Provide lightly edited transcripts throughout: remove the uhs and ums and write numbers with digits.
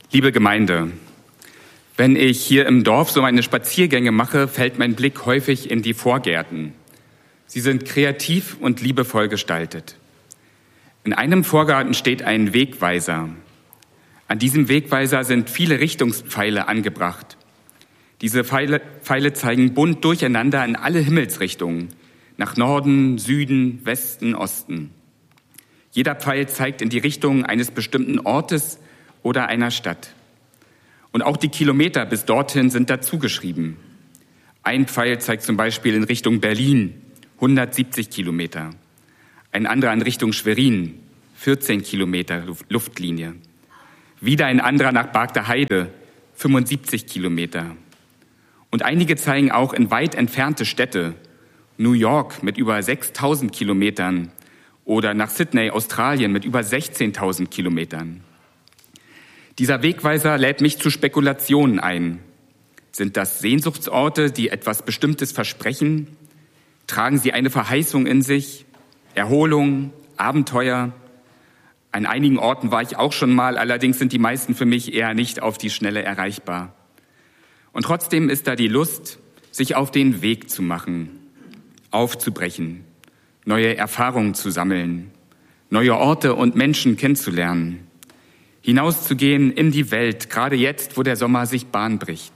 Liebe Gemeinde, wenn ich hier im Dorf so meine Spaziergänge mache, fällt mein Blick häufig in die Vorgärten. Sie sind kreativ und liebevoll gestaltet. In einem Vorgarten steht ein Wegweiser. An diesem Wegweiser sind viele Richtungspfeile angebracht. Diese Pfeile zeigen bunt durcheinander in alle Himmelsrichtungen, nach Norden, Süden, Westen, Osten. Jeder Pfeil zeigt in die Richtung eines bestimmten Ortes oder einer Stadt. Und auch die Kilometer bis dorthin sind dazugeschrieben. Ein Pfeil zeigt zum Beispiel in Richtung Berlin, 170 Kilometer. Ein anderer in Richtung Schwerin, 14 Kilometer Luftlinie. Wieder ein anderer nach Bargteheide, 75 Kilometer. Und einige zeigen auch in weit entfernte Städte, New York mit über 6.000 Kilometern oder nach Sydney, Australien mit über 16.000 Kilometern. Dieser Wegweiser lädt mich zu Spekulationen ein. Sind das Sehnsuchtsorte, die etwas Bestimmtes versprechen? Tragen sie eine Verheißung in sich? Erholung, Abenteuer? An einigen Orten war ich auch schon mal, allerdings sind die meisten für mich eher nicht auf die Schnelle erreichbar. Und trotzdem ist da die Lust, sich auf den Weg zu machen, aufzubrechen, neue Erfahrungen zu sammeln, neue Orte und Menschen kennenzulernen, hinauszugehen in die Welt, gerade jetzt, wo der Sommer sich Bahn bricht.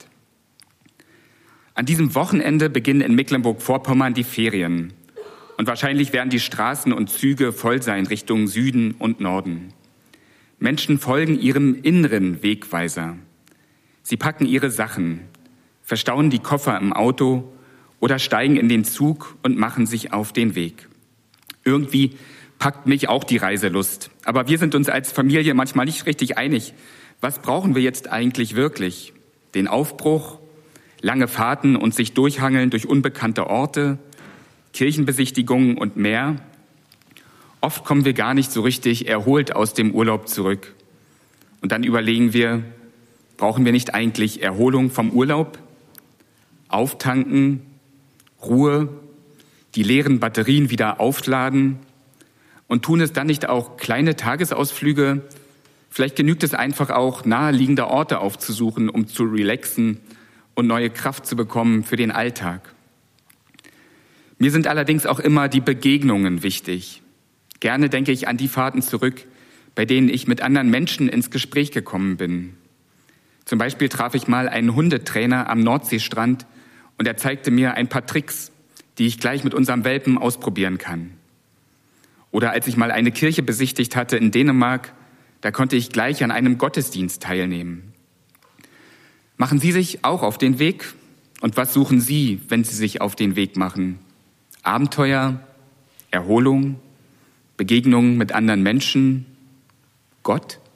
An diesem Wochenende beginnen in Mecklenburg-Vorpommern die Ferien. Und wahrscheinlich werden die Straßen und Züge voll sein Richtung Süden und Norden. Menschen folgen ihrem inneren Wegweiser. Sie packen ihre Sachen, verstauen die Koffer im Auto oder steigen in den Zug und machen sich auf den Weg. Irgendwie packt mich auch die Reiselust. Aber wir sind uns als Familie manchmal nicht richtig einig. Was brauchen wir jetzt eigentlich wirklich? Den Aufbruch, lange Fahrten und sich durchhangeln durch unbekannte Orte, Kirchenbesichtigungen und mehr? Oft kommen wir gar nicht so richtig erholt aus dem Urlaub zurück. Und dann überlegen wir, brauchen wir nicht eigentlich Erholung vom Urlaub? Auftanken, Ruhe, die leeren Batterien wieder aufladen? Und tun es dann nicht auch kleine Tagesausflüge? Vielleicht genügt es einfach auch, naheliegende Orte aufzusuchen, um zu relaxen und neue Kraft zu bekommen für den Alltag. Mir sind allerdings auch immer die Begegnungen wichtig. Gerne denke ich an die Fahrten zurück, bei denen ich mit anderen Menschen ins Gespräch gekommen bin. Zum Beispiel traf ich mal einen Hundetrainer am Nordseestrand und er zeigte mir ein paar Tricks, die ich gleich mit unserem Welpen ausprobieren kann. Oder als ich mal eine Kirche besichtigt hatte in Dänemark, da konnte ich gleich an einem Gottesdienst teilnehmen. Machen Sie sich auch auf den Weg? Und was suchen Sie, wenn Sie sich auf den Weg machen? Abenteuer, Erholung, Begegnungen mit anderen Menschen, Gott?